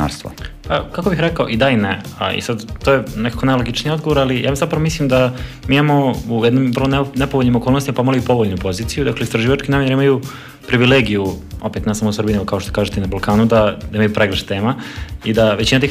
novinarstvo? Kako bih rekao, i da i ne. I sad, to je nekako najlogičniji odgovor, ali ja zapravo mislim da mi imamo u jednom vrlo nepovoljnim okolnostima pomalo i povoljnu poziciju. Dakle, istraživački novinari imaju privilegiju, opet ne samo u Srbiji, nego kao što kažete na Balkanu, da imaju pregršt tema i da većina tih